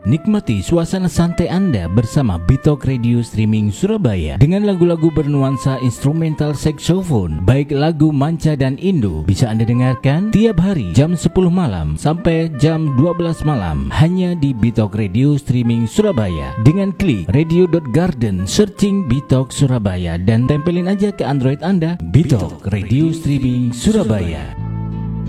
Nikmati suasana santai Anda bersama Bitok Radio Streaming Surabaya dengan lagu-lagu bernuansa instrumental saxophone, baik lagu manca dan Indo. Bisa Anda dengarkan tiap hari jam 10 malam sampai jam 12 malam hanya di Bitok Radio Streaming Surabaya. Dengan klik radio.garden, searching Bitok Surabaya dan tempelin aja ke Android Anda Bitok Radio Streaming Surabaya.